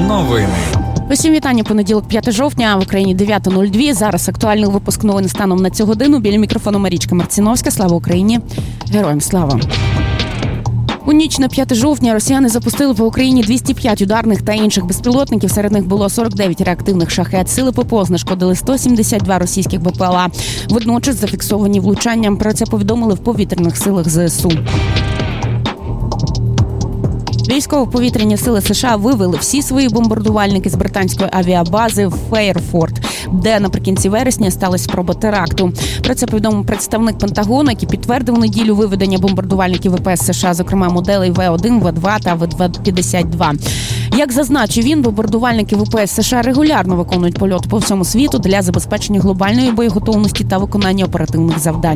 Новини. Усім вітання. Понеділок, 5 жовтня, в Україні 9:02. Зараз актуальний випуск новин станом на цю годину. Біля мікрофону Марічка Марціновська. Слава Україні! Героям слава! У ніч на 5 жовтня росіяни запустили по Україні 205 ударних та інших безпілотників. Серед них було 49 реактивних шахет. Сили ППО знешкодили 172 російських БПЛА. Водночас зафіксовані влучання. Про це повідомили в повітряних силах ЗСУ. Військово-повітряні сили США вивели всі свої бомбардувальники з британської авіабази в Фейерфорд, де наприкінці вересня сталася спроба теракту. Про це повідомив представник Пентагону, який підтвердив неділю виведення бомбардувальників ВПС США, зокрема моделей В-1, В-2 та В-52. Як зазначив він, бомбардувальники ВПС США регулярно виконують польоти по всьому світу для забезпечення глобальної боєготовності та виконання оперативних завдань.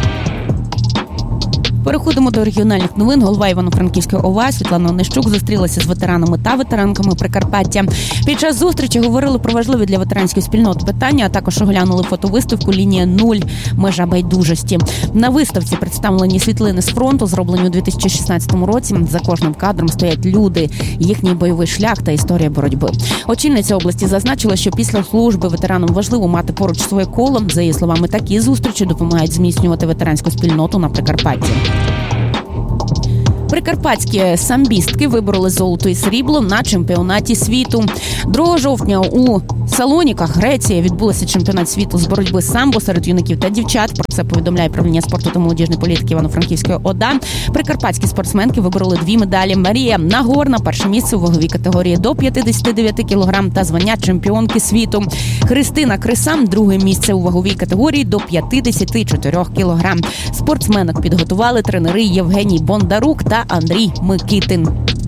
Переходимо до регіональних новин. Голова Івано-Франківської ОВА Світлана Онищук зустрілася з ветеранами та ветеранками Прикарпаття. Під час зустрічі говорили про важливі для ветеранської спільноти питання, а також оглянули фотовиставку «Лінія 0. Межа байдужості». На виставці представлені світлини з фронту, зроблені у 2016 році. За кожним кадром стоять люди, їхній бойовий шлях та історія боротьби. Очільниця області зазначила, що після служби ветеранам важливо мати поруч своє коло. За її словами, такі зустрічі допомагають зміцнювати ветеранську спільноту на Прикарпатті. Прикарпатські самбістки вибороли золото і срібло на чемпіонаті світу. 2 жовтня у Салоніках, Греція, відбувся чемпіонат світу з боротьби самбо серед юнаків та дівчат. Про це повідомляє Управління спорту та молодіжної політики Івано-Франківської ОДА. Прикарпатські спортсменки вибороли 2 медалі. Марія Нагорна – перше місце у ваговій категорії до 59 кг та звання чемпіонки світу. Христина Крисам – 2 місце у ваговій категорії до 54 кг. Спортсменок підготували тренери Євгеній Бондарук та Андрій Микитин.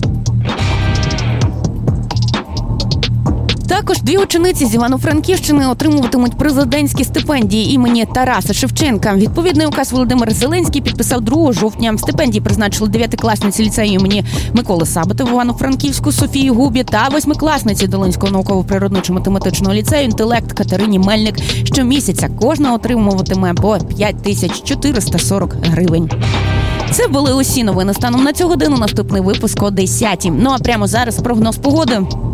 Також 2 учениці з Івано-Франківщини отримуватимуть президентські стипендії імені Тараса Шевченка. Відповідний указ Володимир Зеленський підписав 2 жовтня. Стипендії призначили 9-класниці ліцею імені Миколи Сабата в Івано-Франківську Софії Губі та 8-класниці Долинського науково-природничо-математичного ліцею «Інтелект» Катерині Мельник. Щомісяця кожна отримуватиме по 5440 гривень. Це були усі новини станом на цю годину. Наступний випуск о 10:00. Ну а прямо зараз прогноз погоди.